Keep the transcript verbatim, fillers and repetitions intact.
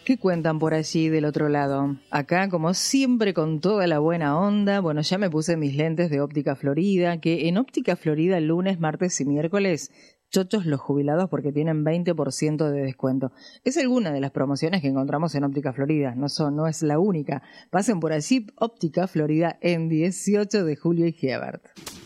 ¿Qué cuentan por allí del otro lado? Acá, como siempre, con toda la buena onda, bueno, ya me puse mis lentes de Óptica Florida, que en Óptica Florida lunes, martes y miércoles, chochos los jubilados porque tienen veinte por ciento de descuento. Es alguna de las promociones que encontramos en Óptica Florida, no, son, no es la única. Pasen por allí, Óptica Florida en dieciocho de julio y Giebert.